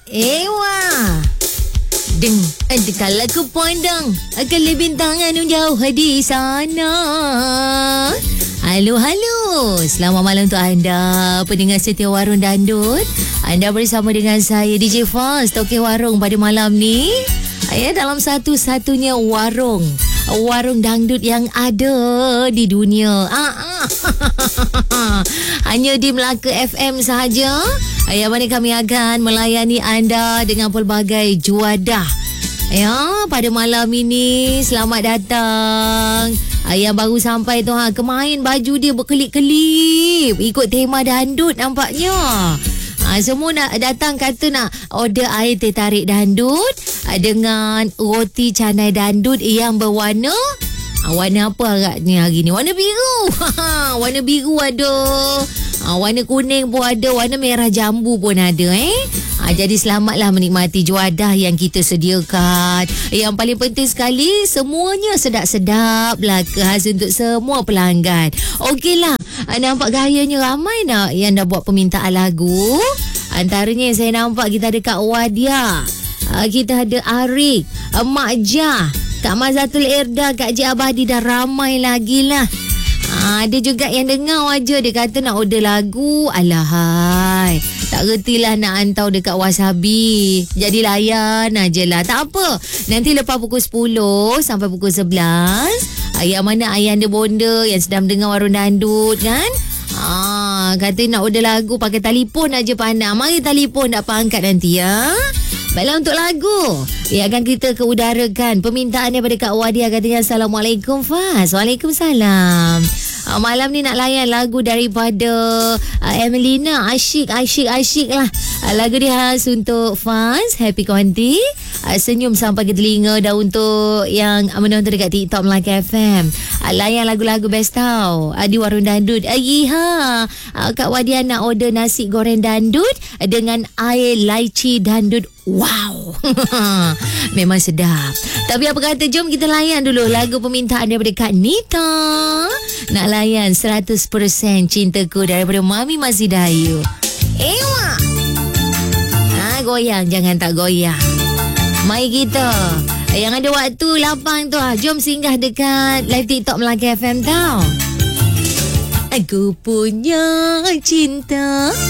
Ewa. Deng, kalau ku pandang akan bintangan jauh di sana. Halo. Selamat malam untuk anda, pendengar setia Warung Dandut. Anda bersama dengan saya, DJ Faz, Tokek Warung pada malam ni. Dalam satu-satunya warung dangdut yang ada di dunia. Hanya di Melaka FM sahaja. Yang mana kami akan melayani anda dengan pelbagai juadah. Pada malam ini, selamat datang. Yang baru sampai tu, kemain baju dia berkelip-kelip. Ikut tema dandut nampaknya. Semua nak datang kata nak order air teh tarik dandut dengan roti canai dandut yang berwarna. Warna apa agaknya hari ni? Warna biru. Warna biru ada. Warna kuning pun ada. Warna merah jambu pun ada. Jadi selamatlah menikmati juadah yang kita sediakan. Yang paling penting sekali, semuanya sedap-sedap lah. Khas untuk semua pelanggan. Okeylah. Nampak gayanya ramai nak yang dah buat permintaan lagu. Antaranya yang saya nampak, kita ada Kak Wadia, kita ada Arik, Mak Jah, Kak Mazatul Irda, Kak Cik Abadi, dah ramai lagi lah. Ada juga yang dengar aja, dia kata nak order lagu. Alahai, tak retilah nak hantar dekat Wasabi. Jadi layan aje lah. Tak apa, nanti lepas pukul 10 sampai pukul 11, yang mana ayah anda bonda yang sedang dengar Warung Dandut kan, kata nak order lagu, pakai telefon aja pandang. Mari telefon, tak apa angkat nanti ya. Baiklah, untuk lagu akan kita keudarakan permintaan daripada Kak Wadia. Katanya, Assalamualaikum Faz. Waalaikumsalam. Malam ni nak layan lagu daripada Emelina. Asyik lah. Lagu dia khas untuk Faz, Happy Konti. Senyum sampai ke telinga. Dan untuk yang menonton dekat TikTok Melaka FM, layan lagu-lagu best tau di Warung Dandut. Kak Wadia nak order nasi goreng dandut dengan air laici dandut. Wow. Memang sedap. Tapi apa kata, jom kita layan dulu lagu permintaan daripada Kak Nita. Nak layan 100% Cintaku daripada Mami Mazidayu. Ewa. Goyang, jangan tak goyang. Mari kita, yang ada waktu lapang tu, jom singgah dekat live TikTok Melaka FM tau. Aku punya cinta.